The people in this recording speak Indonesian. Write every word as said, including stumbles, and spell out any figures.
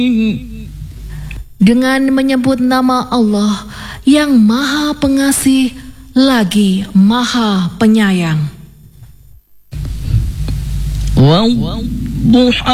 Dengan menyebut nama Allah yang Maha Pengasih lagi Maha Penyayang.